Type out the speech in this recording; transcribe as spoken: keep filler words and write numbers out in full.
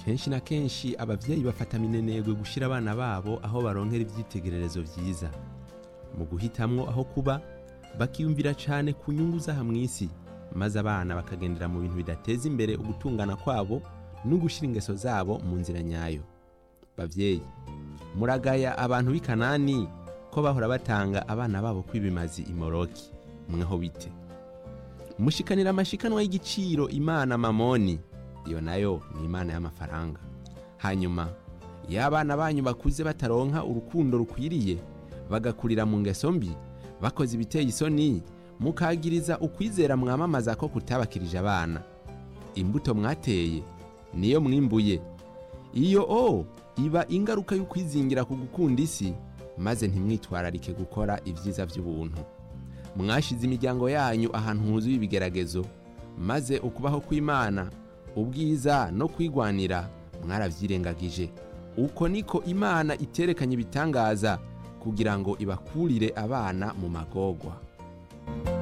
kenshi na kenshi abavyeyi bafata minenegwe gushira abana babo aho baronkera ivyitegererezo vyiza. Mu guhitamwo aho kuba, bakiyumvira cane ku nyungu z'aha mw'isi, maze abana bakagendera mu bintu bidateza imbere ugutungana kwabo no gushira ingeso zabo mu nzira nyayo. Bavyeyi, muragaya abantu b'i Kanani ko bahora batanga abana babo kwibimazi imoroki, mweho bite? Mushikanira amashikanwa y'igiciro Imana Mamoni, iyo nayo ni imana y'amafaranga. Hanyuma y'abana banyu bakuze bataronka urukundo rukwiriye, bagakurira mu ngeso mbi, bakoze ibiteye isoni, mukagiriza ukwizera mwamamaza ko kutabakirije abana. Imbuto mwateye niyo mwimbuye. Iyo o iba ingaruka y'ukwizingira ku gukunda isi, maze ntimwitwararike gukora ivyiza vy'ubuntu. Mwashize imiryango yanyu ahantu huzuye ibigeragezo, maze ukubaho kw'Imana, ubwiza no kwigwanira mwaravyirengagije. Uko niko Imana iterekanye ibitangaza kugira ngo ibakurire abana mu magorwa.